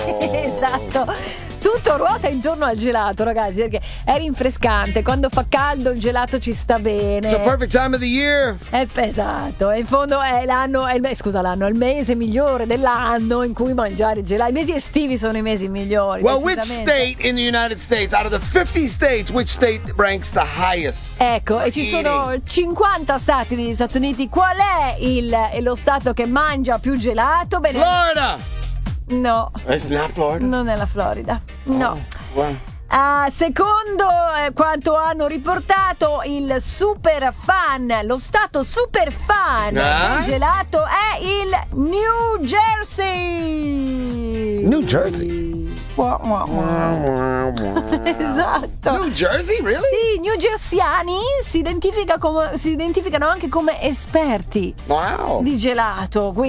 Esatto. Tutto ruota intorno al gelato, ragazzi, perché è rinfrescante. Quando fa caldo il gelato ci sta bene. It's the perfect time of the year. Esatto, in fondo è l'anno, è il mese migliore dell'anno in cui mangiare gelato. I mesi estivi sono i mesi migliori. Well, which state in the United States, out of the 50 states, which state ranks the highest? Ecco, e ci sono 50 stati negli Stati Uniti. Qual è lo stato che mangia più gelato? Bene. Florida! No. It's not Florida? Non è la Florida. No. Wow. Secondo quanto hanno riportato il super fan, lo stato super fan del gelato è il New Jersey. New Jersey? Esatto. New Jersey, really? Sì, New Jerseyani si identificano anche come esperti Wow. di gelato.